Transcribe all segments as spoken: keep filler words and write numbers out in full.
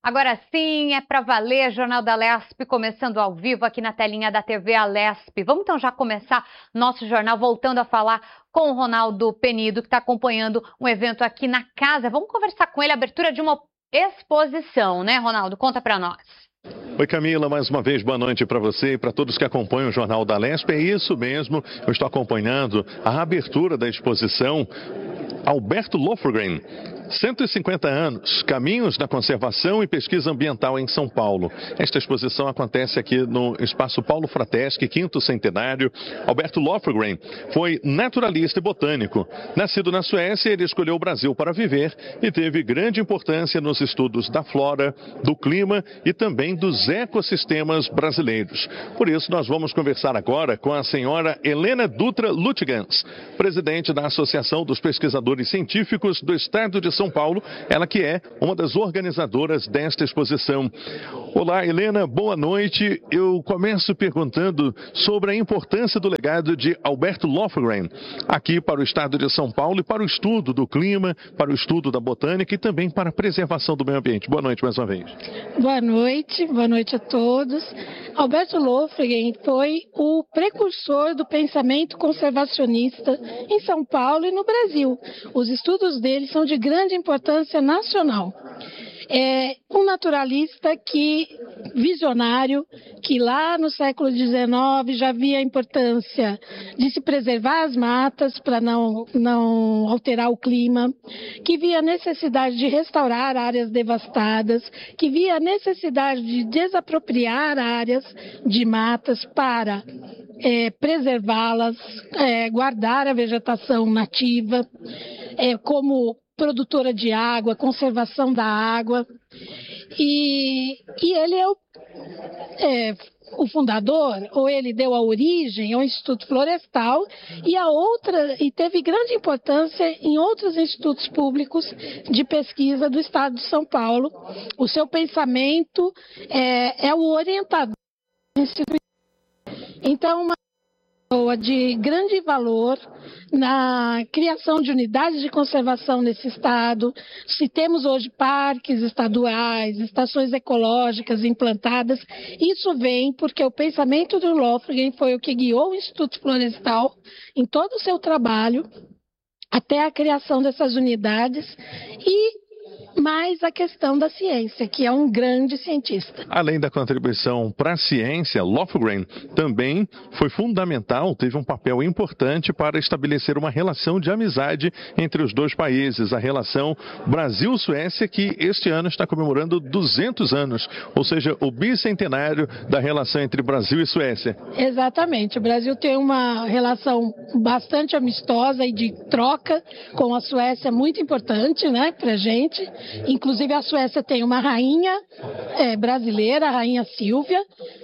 Agora sim, é para valer, Jornal da Lespe começando ao vivo aqui na telinha da T V Alesp. Vamos então já começar nosso jornal voltando a falar com o Ronaldo Penido, que está acompanhando um evento aqui na casa. Vamos conversar com ele, a abertura de uma exposição, né, Ronaldo? Conta para nós. Oi, Camila, mais uma vez boa noite para você e para todos que acompanham o Jornal da Lesp. É isso mesmo, eu estou acompanhando a abertura da exposição Alberto Lofgren, cento e cinquenta anos, Caminhos da Conservação e Pesquisa Ambiental em São Paulo. Esta exposição acontece aqui no Espaço Paulo Frateschi, quinto centenário. Alberto Lofgren foi naturalista e botânico. Nascido na Suécia, ele escolheu o Brasil para viver e teve grande importância nos estudos da flora, do clima e também dos ecossistemas brasileiros. Por isso, nós vamos conversar agora com a senhora Helena Dutra Lutjans, presidente da Associação dos Pesquisadores Científicos do Estado de São Paulo, ela que é uma das organizadoras desta exposição. Olá, Helena, boa noite. Eu começo perguntando sobre a importância do legado de Alberto Lofgren aqui para o Estado de São Paulo e para o estudo do clima, para o estudo da botânica e também para a preservação do meio ambiente. Boa noite mais uma vez. Boa noite, boa noite a todos. Alberto Lofgren foi o precursor do pensamento conservacionista em São Paulo e no Brasil. Os estudos dele são de grande importância nacional. É um naturalista que, visionário, que lá no século dezenove já via a importância de se preservar as matas para não, não alterar o clima, que via a necessidade de restaurar áreas devastadas, que via a necessidade de desapropriar áreas de matas para é, preservá-las, é, guardar a vegetação nativa, é, como produtora de água, conservação da água, e, e ele é o, é o fundador, ou ele deu a origem ao Instituto Florestal e a outra, e teve grande importância em outros institutos públicos de pesquisa do Estado de São Paulo. O seu pensamento é, é o orientador da instituição. Então, uma pessoa de grande valor na criação de unidades de conservação nesse estado. Se temos hoje parques estaduais, estações ecológicas implantadas, isso vem porque o pensamento do Lofgren foi o que guiou o Instituto Florestal em todo o seu trabalho até a criação dessas unidades e mais a questão da ciência, que é um grande cientista. Além da contribuição para a ciência, Lofgren também foi fundamental, teve um papel importante para estabelecer uma relação de amizade entre os dois países, a relação Brasil-Suécia, que este ano está comemorando duzentos anos, ou seja, o bicentenário da relação entre Brasil e Suécia. Exatamente, o Brasil tem uma relação bastante amistosa e de troca com a Suécia muito importante, né, para a gente. Inclusive a Suécia tem uma rainha é, brasileira, a rainha Silvia,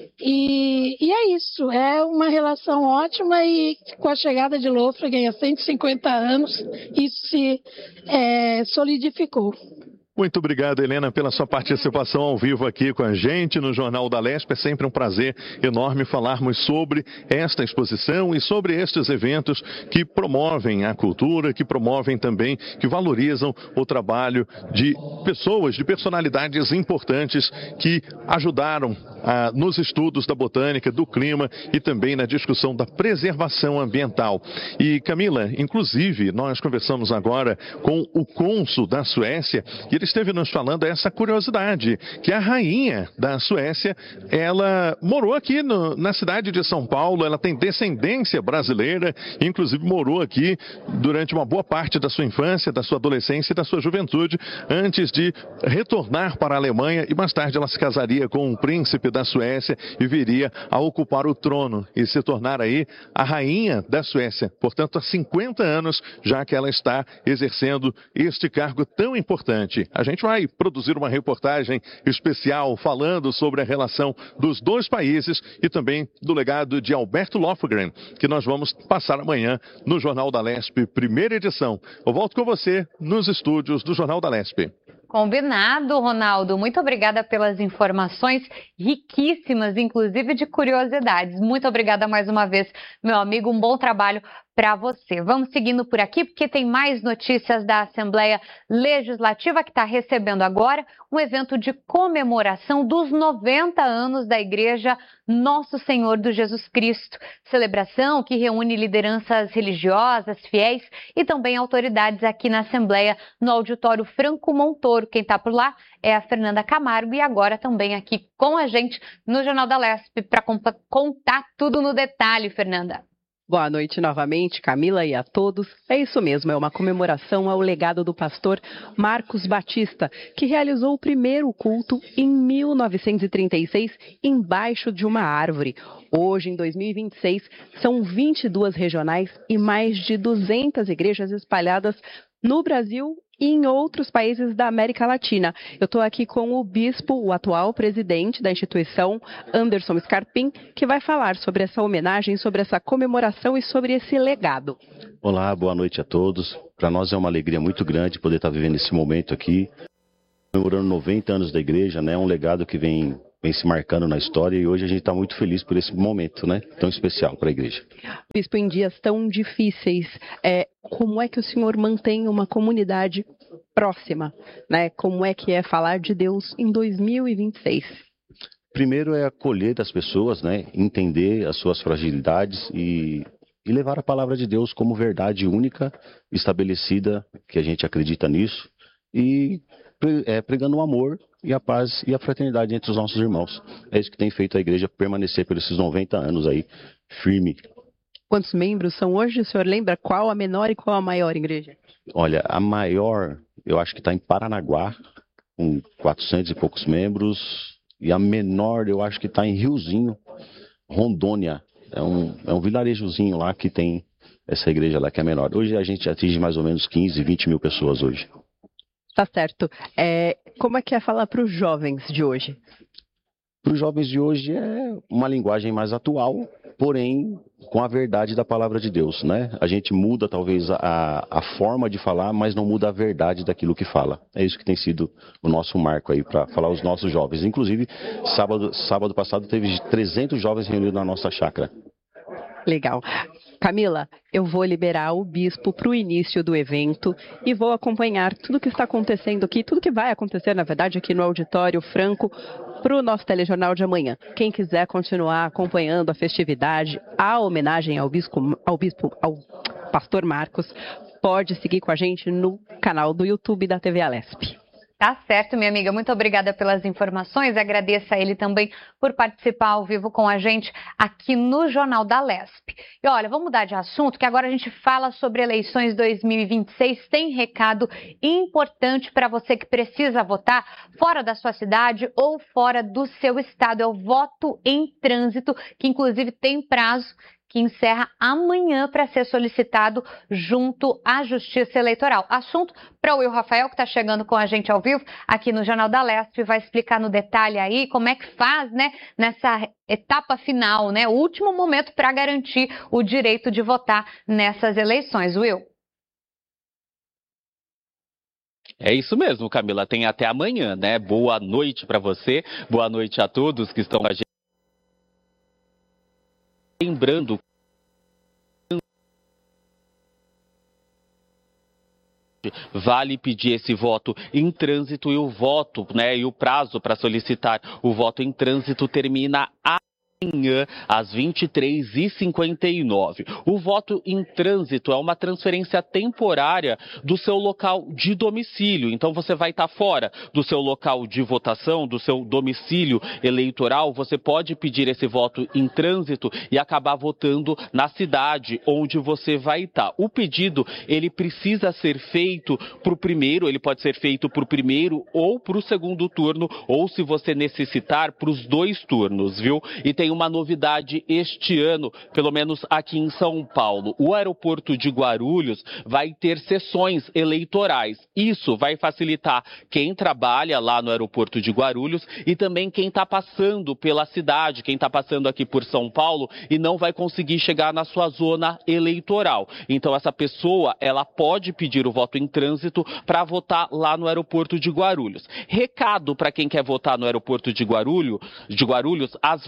e, e é isso, é uma relação ótima e com a chegada de Lofgren há cento e cinquenta anos, isso se é, solidificou. Muito obrigado, Helena, pela sua participação ao vivo aqui com a gente no Jornal da Lesp. É sempre um prazer enorme falarmos sobre esta exposição e sobre estes eventos que promovem a cultura, que promovem também, que valorizam o trabalho de pessoas, de personalidades importantes que ajudaram ah, nos estudos da botânica, do clima e também na discussão da preservação ambiental. E, Camila, inclusive, nós conversamos agora com o cônsul da Suécia e ele esteve nos falando essa curiosidade, que a rainha da Suécia, ela morou aqui no, na cidade de São Paulo, ela tem descendência brasileira, inclusive morou aqui durante uma boa parte da sua infância, da sua adolescência e da sua juventude, antes de retornar para a Alemanha e mais tarde ela se casaria com um príncipe da Suécia e viria a ocupar o trono e se tornar aí a rainha da Suécia. Portanto, há cinquenta anos já que ela está exercendo este cargo tão importante. A gente vai produzir uma reportagem especial falando sobre a relação dos dois países e também do legado de Alberto Lofgren, que nós vamos passar amanhã no Jornal da Lesp, primeira edição. Eu volto com você nos estúdios do Jornal da Lesp. Combinado, Ronaldo. Muito obrigada pelas informações riquíssimas, inclusive de curiosidades. Muito obrigada mais uma vez, meu amigo. Um bom trabalho para você. Vamos seguindo por aqui, porque tem mais notícias da Assembleia Legislativa, que está recebendo agora um evento de comemoração dos noventa anos da Igreja Nosso Senhor do Jesus Cristo. Celebração que reúne lideranças religiosas, fiéis e também autoridades aqui na Assembleia, no auditório Franco Montoro. Quem está por lá é a Fernanda Camargo e agora também aqui com a gente no Jornal da Lespe para contar tudo no detalhe, Fernanda. Boa noite novamente, Camila, e a todos. É isso mesmo, é uma comemoração ao legado do pastor Marcos Batista, que realizou o primeiro culto em mil novecentos e trinta e seis embaixo de uma árvore. Hoje, em dois mil e vinte e seis, são vinte e duas regionais e mais de duzentas igrejas espalhadas no Brasil e em outros países da América Latina. Eu estou aqui com o bispo, o atual presidente da instituição, Anderson Scarpim, que vai falar sobre essa homenagem, sobre essa comemoração e sobre esse legado. Olá, boa noite a todos. Para nós é uma alegria muito grande poder estar vivendo esse momento aqui, comemorando noventa anos da igreja, né? Um legado que vem, vem se marcando na história e hoje a gente está muito feliz por esse momento, né? Tão especial para a igreja. Bispo, em dias tão difíceis, é, como é que o senhor mantém uma comunidade próxima, né? Como é que é falar de Deus em dois mil e vinte e seis? Primeiro é acolher as pessoas, né? Entender as suas fragilidades e, e levar a palavra de Deus como verdade única, estabelecida, que a gente acredita nisso, e é, pregando o amor e a paz e a fraternidade entre os nossos irmãos. É isso que tem feito a igreja permanecer por esses noventa anos aí, firme. Quantos membros são hoje? O senhor lembra qual a menor e qual a maior igreja? Olha, a maior, eu acho que está em Paranaguá, com quatrocentos e poucos membros, e a menor, eu acho que está em Riozinho, Rondônia. É um, é um vilarejozinho lá que tem essa igreja lá que é menor. Hoje a gente atinge mais ou menos quinze, vinte mil pessoas hoje. Tá certo. É, como é que é falar para os jovens de hoje? Para os jovens de hoje é uma linguagem mais atual, porém com a verdade da palavra de Deus, né? A gente muda talvez a, a forma de falar, mas não muda a verdade daquilo que fala. É isso que tem sido o nosso marco aí para falar aos nossos jovens. Inclusive, sábado, sábado passado teve trezentos jovens reunidos na nossa chácara. Legal. Camila, eu vou liberar o bispo para o início do evento e vou acompanhar tudo o que está acontecendo aqui, tudo que vai acontecer, na verdade, aqui no Auditório Franco, para o nosso telejornal de amanhã. Quem quiser continuar acompanhando a festividade, a homenagem ao bispo, ao bispo, ao pastor Marcos, pode seguir com a gente no canal do YouTube da T V Alesp. Tá certo, minha amiga. Muito obrigada pelas informações. Agradeço a ele também por participar ao vivo com a gente aqui no Jornal da Lespe. E olha, vamos mudar de assunto, que agora a gente fala sobre eleições dois mil e vinte e seis. Tem recado importante para você que precisa votar fora da sua cidade ou fora do seu estado. É o voto em trânsito, que inclusive tem prazo, que encerra amanhã para ser solicitado junto à Justiça Eleitoral. Assunto para o Will Rafael, que está chegando com a gente ao vivo aqui no Jornal da Lespe, vai explicar no detalhe aí como é que faz, né, nessa etapa final, né, o último momento para garantir o direito de votar nessas eleições. Will. É isso mesmo, Camila, tem até amanhã, né? Boa noite para você, boa noite a todos que estão com a gente. Lembrando, vale pedir esse voto em trânsito e o voto, né, e o prazo para solicitar o voto em trânsito termina amanhã às vinte e três e cinquenta e nove. O voto em trânsito é uma transferência temporária do seu local de domicílio. Então você vai estar fora do seu local de votação, do seu domicílio eleitoral. Você pode pedir esse voto em trânsito e acabar votando na cidade onde você vai estar. O pedido, ele precisa ser feito para o primeiro, ele pode ser feito para o primeiro ou para o segundo turno, ou se você necessitar, para os dois turnos, viu? E tem uma novidade este ano, pelo menos aqui em São Paulo. O aeroporto de Guarulhos vai ter sessões eleitorais. Isso vai facilitar quem trabalha lá no aeroporto de Guarulhos e também quem está passando pela cidade, quem está passando aqui por São Paulo e não vai conseguir chegar na sua zona eleitoral. Então essa pessoa, ela pode pedir o voto em trânsito para votar lá no aeroporto de Guarulhos. Recado para quem quer votar no aeroporto de Guarulhos, de Guarulhos, as vagas são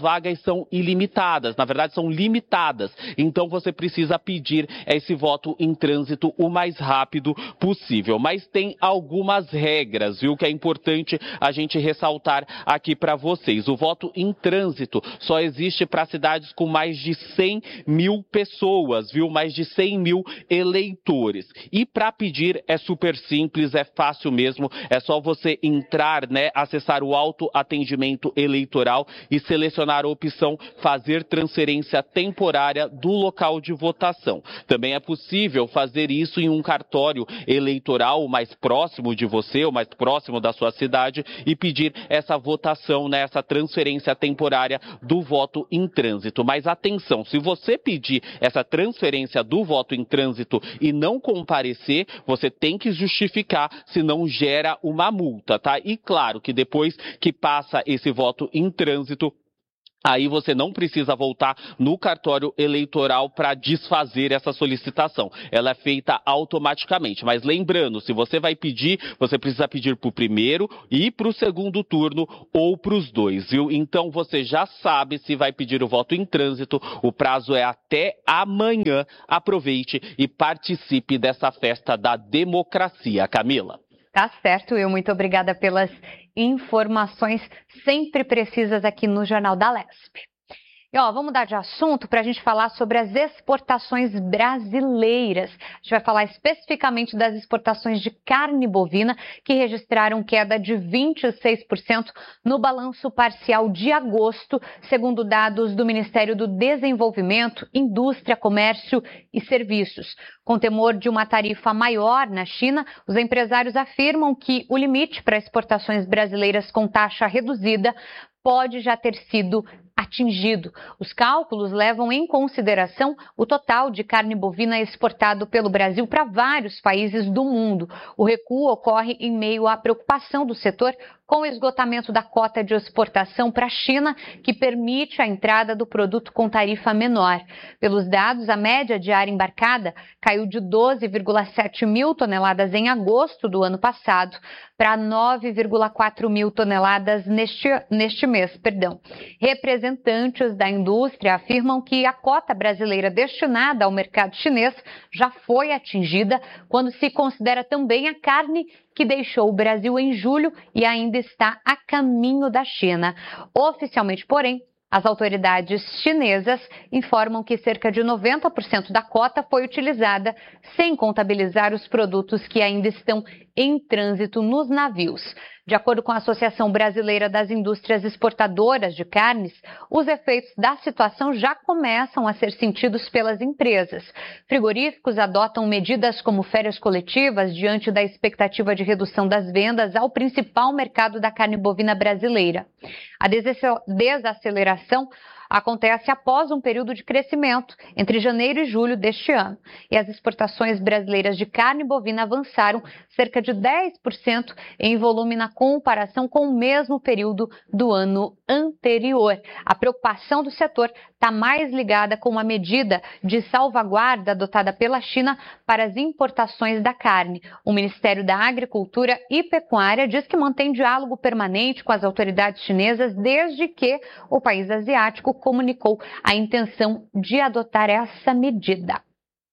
são ilimitadas, na verdade são limitadas. Então você precisa pedir esse voto em trânsito o mais rápido possível. Mas tem algumas regras, viu, que é importante a gente ressaltar aqui para vocês. O voto em trânsito só existe para cidades com mais de cem mil pessoas, viu, mais de cem mil eleitores. E para pedir é super simples, é fácil mesmo, é só você entrar, né, acessar o autoatendimento eleitoral e selecionar a opção fazer transferência temporária do local de votação. Também é possível fazer isso em um cartório eleitoral mais próximo de você, ou mais próximo da sua cidade, e pedir essa votação, né, essa transferência temporária do voto em trânsito. Mas atenção, se você pedir essa transferência do voto em trânsito e não comparecer, você tem que justificar, senão gera uma multa, tá? E claro que depois que passa esse voto em trânsito, aí você não precisa voltar no cartório eleitoral para desfazer essa solicitação. Ela é feita automaticamente. Mas lembrando, se você vai pedir, você precisa pedir para o primeiro e para o segundo turno ou para os dois, viu? Então você já sabe se vai pedir o voto em trânsito. O prazo é até amanhã. Aproveite e participe dessa festa da democracia. Camila. Tá certo, Will. Muito obrigada pelas informações sempre precisas aqui no Jornal da Lesp. E ó, vamos mudar de assunto para a gente falar sobre as exportações brasileiras. A gente vai falar especificamente das exportações de carne bovina, que registraram queda de vinte e seis por cento no balanço parcial de agosto, segundo dados do Ministério do Desenvolvimento, Indústria, Comércio e Serviços. Com temor de uma tarifa maior na China, os empresários afirmam que o limite para exportações brasileiras com taxa reduzida pode já ter sido atingido. Os cálculos levam em consideração o total de carne bovina exportado pelo Brasil para vários países do mundo. O recuo ocorre em meio à preocupação do setor com o esgotamento da cota de exportação para a China, que permite a entrada do produto com tarifa menor. Pelos dados, a média diária embarcada caiu de doze vírgula sete mil toneladas em agosto do ano passado para nove vírgula quatro mil toneladas neste, neste mês. Perdão. Representantes da indústria afirmam que a cota brasileira destinada ao mercado chinês já foi atingida quando se considera também a carne que deixou o Brasil em julho e ainda está a caminho da China. Oficialmente, porém, as autoridades chinesas informam que cerca de noventa por cento da cota foi utilizada, sem contabilizar os produtos que ainda estão em trânsito nos navios. De acordo com a Associação Brasileira das Indústrias Exportadoras de Carnes, os efeitos da situação já começam a ser sentidos pelas empresas. Frigoríficos adotam medidas como férias coletivas diante da expectativa de redução das vendas ao principal mercado da carne bovina brasileira. A desaceleração acontece após um período de crescimento entre janeiro e julho deste ano. E as exportações brasileiras de carne bovina avançaram cerca de dez por cento em volume na comparação com o mesmo período do ano anterior. A preocupação do setor está mais ligada com uma medida de salvaguarda adotada pela China para as importações da carne. O Ministério da Agricultura e Pecuária diz que mantém diálogo permanente com as autoridades chinesas desde que o país asiático comunicou a intenção de adotar essa medida.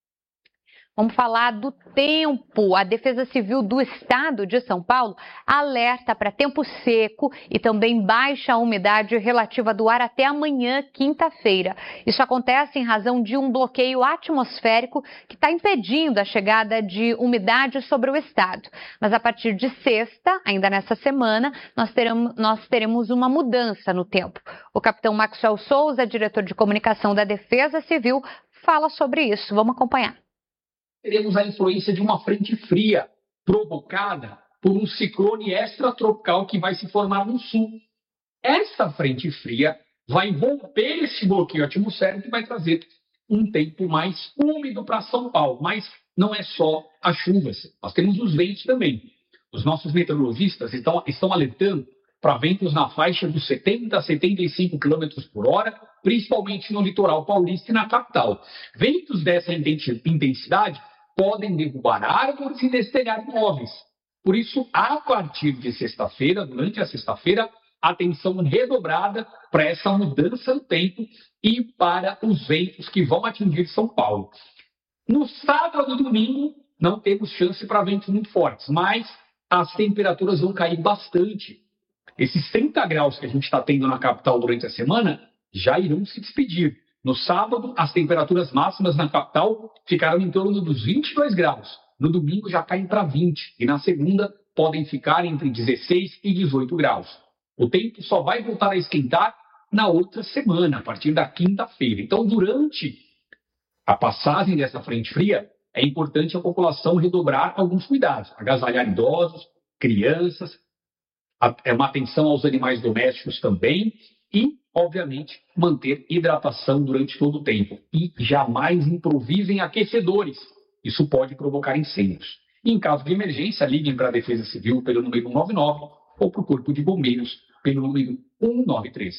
Vamos falar do tempo. A Defesa Civil do Estado de São Paulo alerta para tempo seco e também baixa umidade relativa do ar até amanhã, quinta-feira. Isso acontece em razão de um bloqueio atmosférico que está impedindo a chegada de umidade sobre o estado. Mas a partir de sexta, ainda nessa semana, nós teremos, nós teremos uma mudança no tempo. O capitão Maxwell Souza, diretor de comunicação da Defesa Civil, fala sobre isso. Vamos acompanhar. Teremos a influência de uma frente fria provocada por um ciclone extratropical que vai se formar no sul. Esta frente fria vai romper esse bloqueio atmosférico e vai trazer um tempo mais úmido para São Paulo. Mas não é só as chuvas, nós temos os ventos também. Os nossos meteorologistas estão, estão alertando para ventos na faixa dos setenta a setenta e cinco quilômetros por hora, principalmente no litoral paulista e na capital. Ventos dessa intensidade podem derrubar árvores e destelhar imóveis. Por isso, a partir de sexta-feira, durante a sexta-feira, atenção redobrada para essa mudança no tempo e para os ventos que vão atingir São Paulo. No sábado e domingo, não temos chance para ventos muito fortes, mas as temperaturas vão cair bastante. Esses trinta graus que a gente está tendo na capital durante a semana já irão se despedir. No sábado, as temperaturas máximas na capital ficarão em torno dos vinte e dois graus. No domingo já caem para vinte e na segunda podem ficar entre dezesseis e dezoito graus. O tempo só vai voltar a esquentar na outra semana, a partir da quinta-feira. Então, durante a passagem dessa frente fria, é importante a população redobrar alguns cuidados. Agasalhar idosos, crianças, é uma atenção aos animais domésticos também e, obviamente, manter hidratação durante todo o tempo. E jamais improvisem aquecedores. Isso pode provocar incêndios. E, em caso de emergência, liguem para a Defesa Civil pelo número cento e noventa e nove ou para o Corpo de Bombeiros pelo número cento e noventa e três.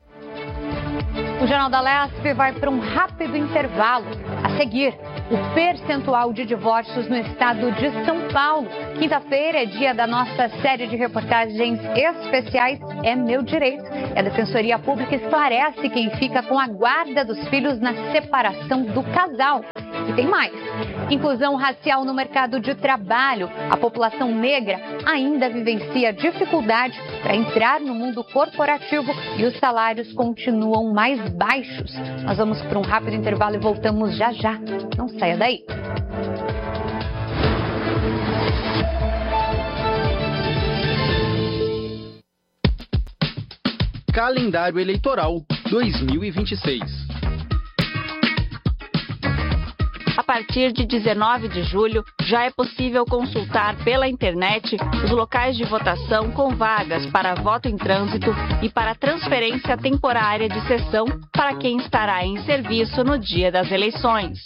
O Jornal da Lespe vai para um rápido intervalo. A seguir, o percentual de divórcios no estado de São Paulo. Quinta-feira é dia da nossa série de reportagens especiais É Meu Direito. A Defensoria Pública esclarece quem fica com a guarda dos filhos na separação do casal. E tem mais. Inclusão racial no mercado de trabalho. A população negra ainda vivencia dificuldade para entrar no mundo corporativo e os salários continuam mais baixos. Nós vamos para um rápido intervalo e voltamos já já. Não saia daí. Calendário Eleitoral dois mil e vinte e seis. A partir de dezenove de julho, já é possível consultar pela internet os locais de votação com vagas para voto em trânsito e para transferência temporária de sessão para quem estará em serviço no dia das eleições.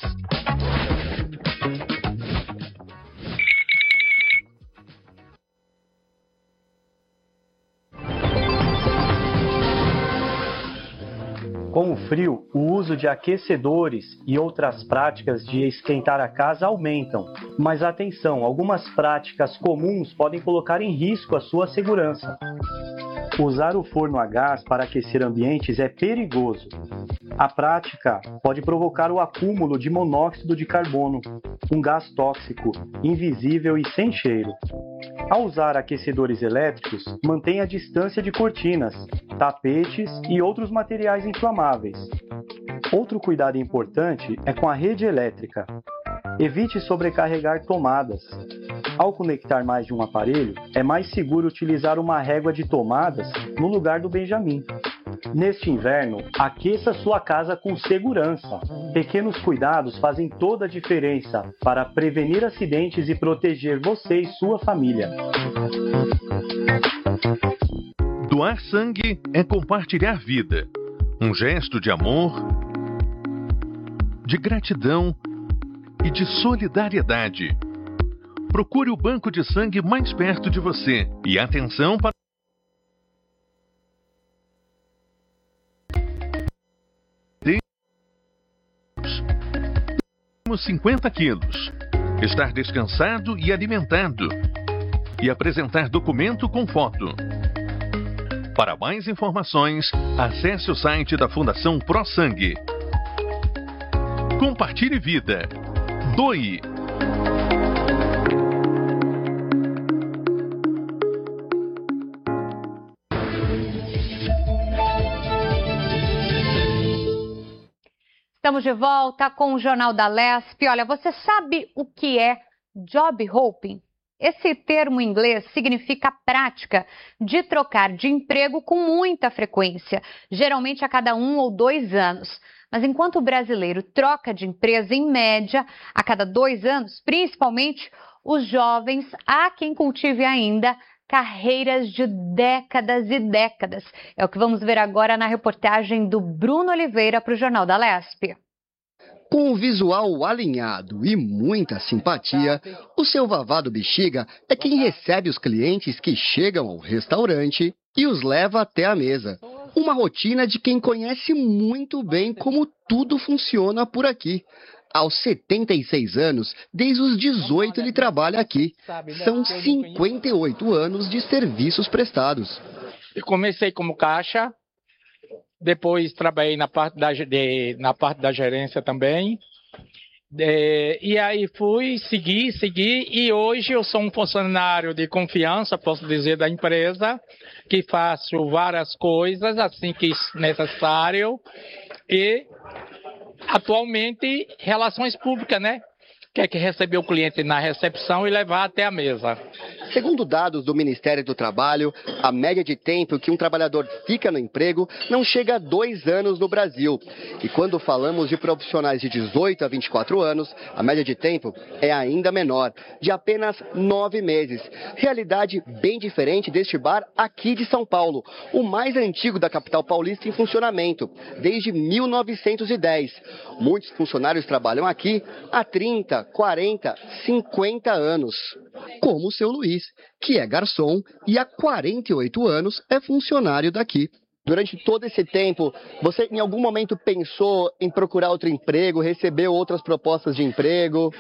Com o frio, o uso de aquecedores e outras práticas de esquentar a casa aumentam. Mas atenção, algumas práticas comuns podem colocar em risco a sua segurança. Usar o forno a gás para aquecer ambientes é perigoso. A prática pode provocar o acúmulo de monóxido de carbono, um gás tóxico, invisível e sem cheiro. Ao usar aquecedores elétricos, mantenha a distância de cortinas, tapetes e outros materiais inflamáveis. Outro cuidado importante é com a rede elétrica. Evite sobrecarregar tomadas. Ao conectar mais de um aparelho, é mais seguro utilizar uma régua de tomadas no lugar do Benjamin. Neste inverno, aqueça sua casa com segurança. Pequenos cuidados fazem toda a diferença para prevenir acidentes e proteger você e sua família. Doar sangue é compartilhar vida. Um gesto de amor, de gratidão e de solidariedade. Procure o banco de sangue mais perto de você e atenção para cinquenta quilos, estar descansado e alimentado e apresentar documento com foto. Para mais informações, acesse o site da Fundação Pro Sangue. Compartilhe vida. Doe. Estamos de volta com o Jornal da Lespe. Olha, você sabe o que é job hopping? Esse termo em inglês significa a prática de trocar de emprego com muita frequência, geralmente a cada um ou dois anos. Mas enquanto o brasileiro troca de empresa em média a cada dois anos, principalmente os jovens, há quem cultive ainda carreiras de décadas e décadas. É o que vamos ver agora na reportagem do Bruno Oliveira para o Jornal da Lespe. Com um visual alinhado e muita simpatia, o seu Vavá do Bexiga é quem recebe os clientes que chegam ao restaurante e os leva até a mesa. Uma rotina de quem conhece muito bem como tudo funciona por aqui. Aos setenta e seis anos, desde os dezoito ele trabalha aqui. São cinquenta e oito anos de serviços prestados. Eu comecei como caixa, depois trabalhei na parte da, de, na parte da gerência também. É, e aí fui, segui, segui, e hoje eu sou um funcionário de confiança, posso dizer, da empresa, que faço várias coisas assim que necessário, e atualmente relações públicas, né? Que é que receber o cliente na recepção e levar até a mesa. Segundo dados do Ministério do Trabalho, a média de tempo que um trabalhador fica no emprego não chega a dois anos no Brasil. E quando falamos de profissionais de dezoito a vinte e quatro anos, a média de tempo é ainda menor, de apenas nove meses. Realidade bem diferente deste bar aqui de São Paulo, o mais antigo da capital paulista em funcionamento, desde mil novecentos e dez. Muitos funcionários trabalham aqui há trinta, quarenta, cinquenta anos, como o seu Luiz, que é garçom e há quarenta e oito anos é funcionário daqui. Durante todo esse tempo, você em algum momento pensou em procurar outro emprego, recebeu outras propostas de emprego?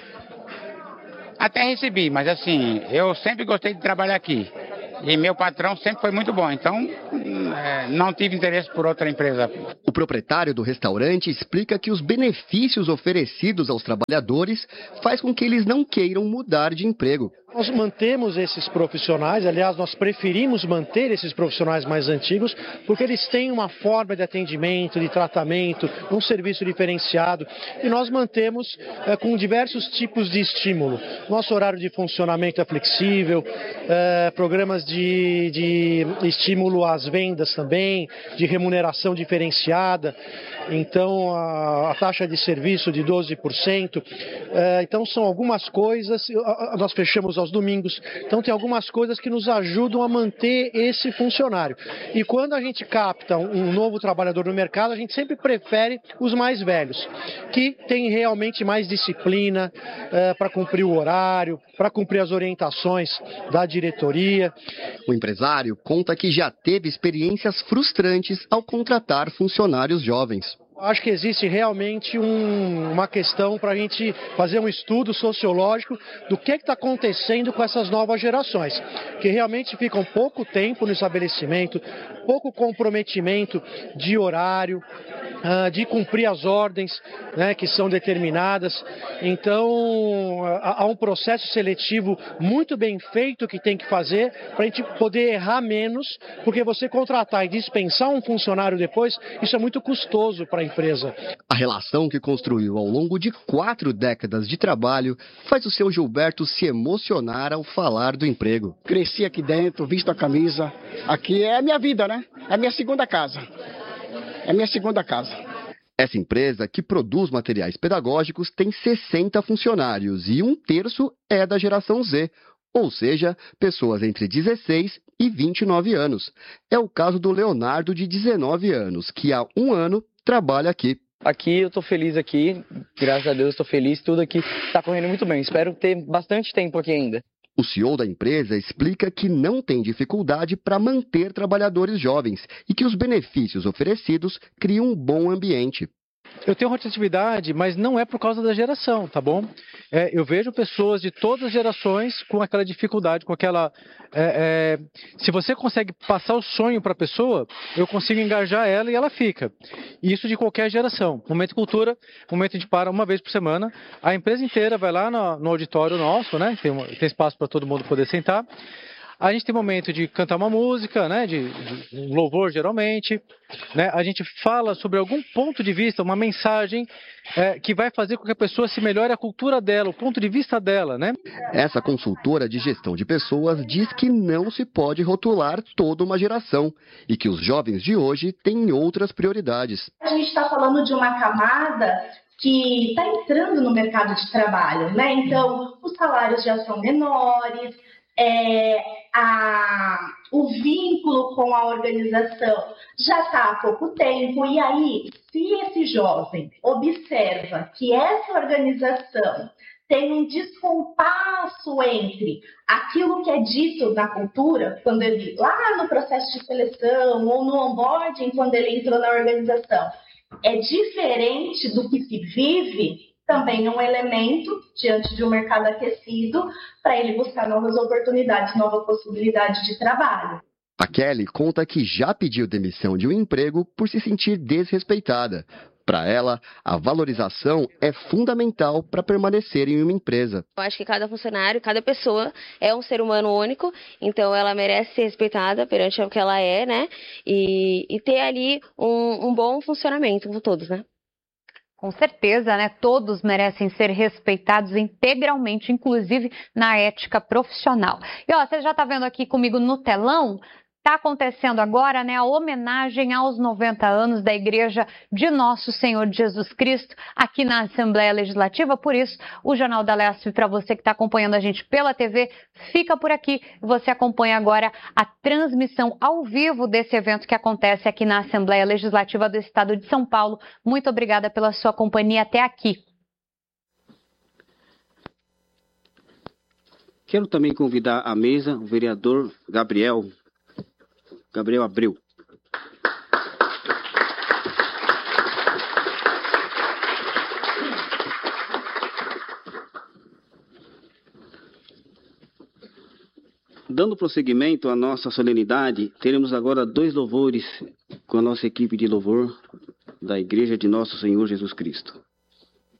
Até recebi, mas assim, eu sempre gostei de trabalhar aqui. E meu patrão sempre foi muito bom, então é, não tive interesse por outra empresa. O proprietário do restaurante explica que os benefícios oferecidos aos trabalhadores faz com que eles não queiram mudar de emprego. Nós mantemos esses profissionais, aliás, nós preferimos manter esses profissionais mais antigos, porque eles têm uma forma de atendimento, de tratamento, um serviço diferenciado, e nós mantemos é, com diversos tipos de estímulo. Nosso horário de funcionamento é flexível, é, programas de, de estímulo às vendas também, de remuneração diferenciada, então a, a taxa de serviço de doze por cento, é, então são algumas coisas, nós fechamos aos domingos, então tem algumas coisas que nos ajudam a manter esse funcionário. E quando a gente capta um novo trabalhador no mercado, a gente sempre prefere os mais velhos, que têm realmente mais disciplina é, para cumprir o horário, para cumprir as orientações da diretoria. O empresário conta que já teve experiências frustrantes ao contratar funcionários jovens. Acho que existe realmente um, uma questão para a gente fazer um estudo sociológico do que está acontecendo com essas novas gerações, que realmente ficam pouco tempo no estabelecimento, pouco comprometimento de horário, uh, de cumprir as ordens, né, que são determinadas. Então, há um processo seletivo muito bem feito que tem que fazer para a gente poder errar menos, porque você contratar e dispensar um funcionário depois, isso é muito custoso para a empresa. A relação que construiu ao longo de quatro décadas de trabalho faz o seu Gilberto se emocionar ao falar do emprego. Cresci aqui dentro, visto a camisa. Aqui é a minha vida, né? É a minha segunda casa. É a minha segunda casa. Essa empresa, que produz materiais pedagógicos, tem sessenta funcionários e um terço é da geração Z, ou seja, pessoas entre dezesseis e vinte e nove anos. É o caso do Leonardo, de dezenove anos, que há um ano trabalha aqui. Aqui eu estou feliz aqui, graças a Deus estou feliz, tudo aqui está correndo muito bem. Espero ter bastante tempo aqui ainda. O C E O da empresa explica que não tem dificuldade para manter trabalhadores jovens e que os benefícios oferecidos criam um bom ambiente. Eu tenho rotatividade, mas não é por causa da geração, tá bom? É, eu vejo pessoas de todas as gerações com aquela dificuldade, com aquela... É, é, se você consegue passar o sonho para a pessoa, eu consigo engajar ela e ela fica. Isso de qualquer geração. Momento Cultura, momento de para uma vez por semana. A empresa inteira vai lá no, no auditório nosso, né? Tem, tem espaço para todo mundo poder sentar. A gente tem momento de cantar uma música, né, de, de louvor geralmente, né, a gente fala sobre algum ponto de vista, uma mensagem é, que vai fazer com que a pessoa se melhore a cultura dela, o ponto de vista dela, né? Essa consultora de gestão de pessoas diz que não se pode rotular toda uma geração e que os jovens de hoje têm outras prioridades. A gente está falando de uma camada que está entrando no mercado de trabalho, né? Então, os salários já são menores. É, a, o vínculo com a organização já está há pouco tempo, e aí, se esse jovem observa que essa organização tem um descompasso entre aquilo que é dito na cultura, quando ele, lá no processo de seleção ou no onboarding, quando ele entrou na organização, é diferente do que se vive, também é um elemento diante de um mercado aquecido para ele buscar novas oportunidades, nova possibilidade de trabalho. A Kelly conta que já pediu demissão de um emprego por se sentir desrespeitada. Para ela, a valorização é fundamental para permanecer em uma empresa. Eu acho que cada funcionário, cada pessoa é um ser humano único, então ela merece ser respeitada perante o que ela é, né? E, e ter ali um, um bom funcionamento com todos, né? Com certeza, né? Todos merecem ser respeitados integralmente, inclusive na ética profissional. E ó, você já está vendo aqui comigo no telão? Está acontecendo agora, né, a homenagem aos noventa anos da Igreja de Nosso Senhor Jesus Cristo aqui na Assembleia Legislativa. Por isso, o Jornal da Lespe, para você que está acompanhando a gente pela T V, fica por aqui. Você acompanha agora a transmissão ao vivo desse evento que acontece aqui na Assembleia Legislativa do Estado de São Paulo. Muito obrigada pela sua companhia até aqui. Quero também convidar à mesa o vereador Gabriel Gabriel Abreu. Dando prosseguimento à nossa solenidade, teremos agora dois louvores com a nossa equipe de louvor da Igreja de Nosso Senhor Jesus Cristo.